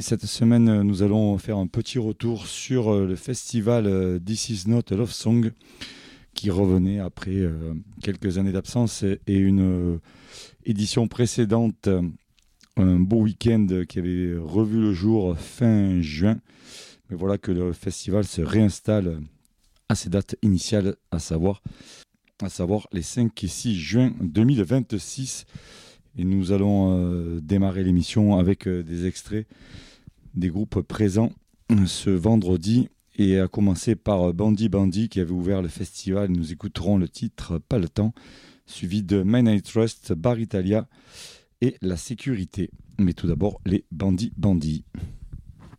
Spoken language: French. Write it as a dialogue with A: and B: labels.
A: cette semaine, nous allons faire un petit retour sur le festival This Is Not a Love Song qui revenait après quelques années d'absence et une édition précédente, un beau week-end qui avait revu le jour fin juin. Mais voilà que le festival se réinstalle à ses dates initiales, à savoir les 5 et 6 juin 2026. Et nous allons démarrer l'émission avec des extraits des groupes présents ce vendredi. Et à commencer par Bandy Bandy qui avait ouvert le festival. Nous écouterons le titre Pas le temps, suivi de Main I Trust, Bar Italia et La Sécurité. Mais tout d'abord, les Bandy Bandy.